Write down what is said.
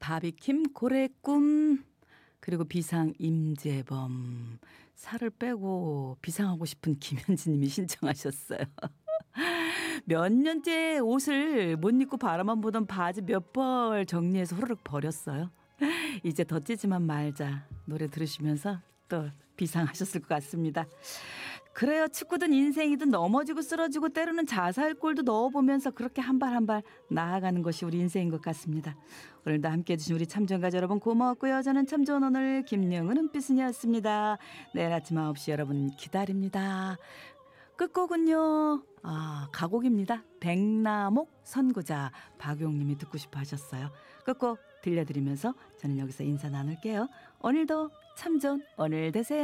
바비킴 고래 꿈 그리고 비상 임재범 살을 빼고 비상하고 싶은 김현지님이 신청하셨어요. 몇 년째 옷을 못 입고 바라만 보던 바지 몇 벌 정리해서 후루룩 버렸어요. 이제 더 찌지만 말자 노래 들으시면서 또 비상하셨을 것 같습니다. 그래요. 축구든 인생이든 넘어지고 쓰러지고 때로는 자살골도 넣어보면서 그렇게 한 발 한 발 나아가는 것이 우리 인생인 것 같습니다. 오늘도 함께해 주신 우리 참전가자 여러분 고마웠고요. 저는 참 좋은 오늘 김영은 은빛순이었습니다. 내일 아침 9시 여러분 기다립니다. 끝곡은요. 가곡입니다. 백나목 선구자 박용님이 듣고 싶어 하셨어요. 끝곡 들려드리면서 저는 여기서 인사 나눌게요. 오늘도 참 좋은 오늘 되세요.